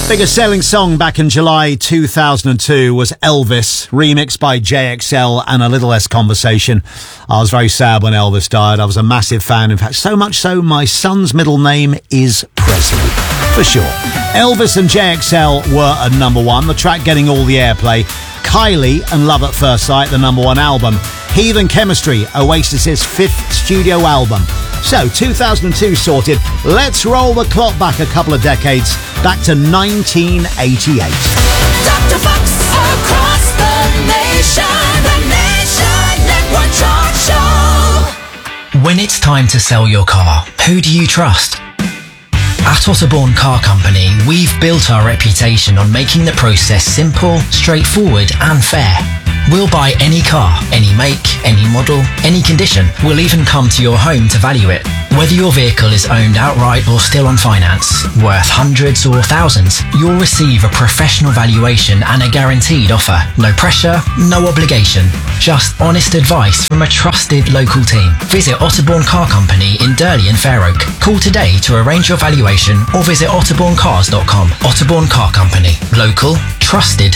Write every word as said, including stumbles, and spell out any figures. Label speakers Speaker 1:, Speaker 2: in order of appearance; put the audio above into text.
Speaker 1: Biggest selling song back in July two thousand two was Elvis, remixed by J X L and A Little Less Conversation. I was very sad when Elvis died. I was a massive fan. In fact, so much so my son's middle name is Presley, for sure. Elvis and J X L were at number one, the track getting all the airplay. Kylie and Love at First Sight, the number one album. Heathen Chemistry, Oasis's fifth studio album. So, two thousand two sorted. Let's roll the clock back a couple of decades, back to nineteen eighty-eight.
Speaker 2: Doctor Fox across the nation, the Nation Network Talk Show.
Speaker 3: When it's time to sell your car, who do you trust? At Otterbourne Car Company, we've built our reputation on making the process simple, straightforward and fair. We'll buy any car, any make, any model, any condition. We'll even come to your home to value it. Whether your vehicle is owned outright or still on finance, worth hundreds or thousands, you'll receive a professional valuation and a guaranteed offer. No pressure, no obligation. Just honest advice from a trusted local team. Visit Otterbourne Car Company in Durley and Fair Oak. Call today to arrange your valuation or visit otterbourne cars dot com. Otterbourne Car Company. Local, trusted,